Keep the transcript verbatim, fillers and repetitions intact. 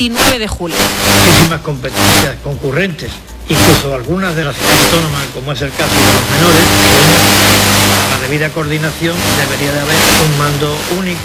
veintinueve de julio. Muchísimas competencias concurrentes, incluso algunas de las autónomas, como es el caso de los menores, la debida coordinación debería de haber un mando único.